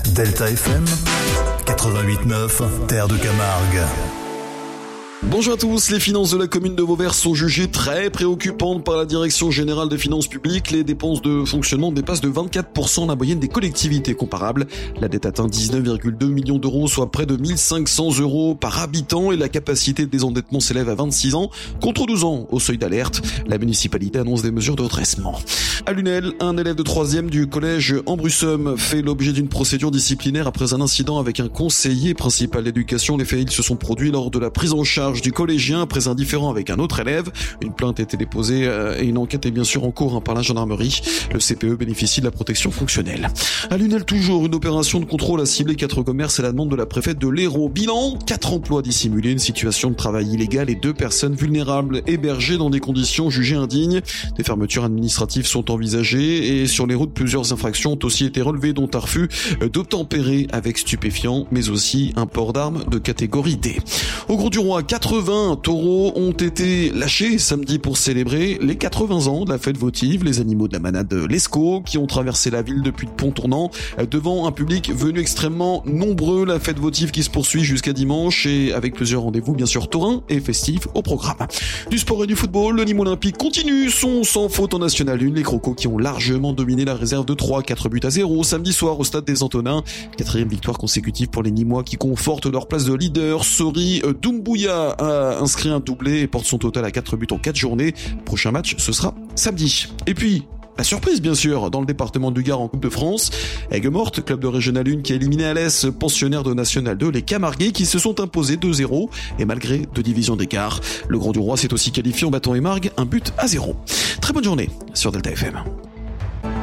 Delta FM 88.9, Terre de Camargue. Bonjour à tous, les finances de la commune de Vauvert sont jugées très préoccupantes par la Direction Générale des Finances Publiques. Les dépenses de fonctionnement dépassent de 24% la moyenne des collectivités comparables. La dette atteint 19,2 millions d'euros, soit près de 1500 euros par habitant, et la capacité de désendettement s'élève à 26 ans, contre 12 ans au seuil d'alerte. La municipalité annonce des mesures de redressement. À Lunel, un élève de 3e du collège Ambrussum fait l'objet d'une procédure disciplinaire après un incident avec un conseiller principal d'éducation. Les faits, ils se sont produits lors de la prise en charge du collégien après un différend avec un autre élève. Une plainte a été déposée et une enquête est bien sûr en cours par la gendarmerie. Le CPE bénéficie de la protection fonctionnelle. À Lunel toujours, une opération de contrôle a ciblé 4 commerces à la demande de la préfète de l'Hérault. Bilan, 4 emplois dissimulés, une situation de travail illégale et 2 personnes vulnérables hébergées dans des conditions jugées indignes. Des fermetures administratives sont envisagées et sur les routes, plusieurs infractions ont aussi été relevées, dont un refus d'obtempérer avec stupéfiants, mais aussi un port d'armes de catégorie D. Au Grau-du-Roi, 80 taureaux ont été lâchés samedi pour célébrer les 80 ans de la fête votive. Les animaux de la manade Lescaut qui ont traversé la ville depuis le pont tournant devant un public venu extrêmement nombreux. La fête votive qui se poursuit jusqu'à dimanche et avec plusieurs rendez-vous bien sûr taurins et festifs au programme. Du sport et du football, le Nîmes Olympique continue son sans faute en National 1. Les Crocos qui ont largement dominé la réserve de 3, 4 buts à 0 samedi soir au stade des Antonins. 4e victoire consécutive pour les Nîmois qui confortent leur place de leader. Sori Doumbouya a inscrit un doublé et porte son total à 4 buts en 4 journées. Prochain match, ce sera samedi. Et puis, la surprise bien sûr, dans le département du Gard en Coupe de France. Aigues-Mortes, club de Régional 1 qui a éliminé Alès, pensionnaire de National 2, les Camarguais qui se sont imposés 2-0 et malgré 2 divisions d'écart. Le Grand du Roi s'est aussi qualifié en battant Émargues, 1 but à 0. Très bonne journée sur Delta FM.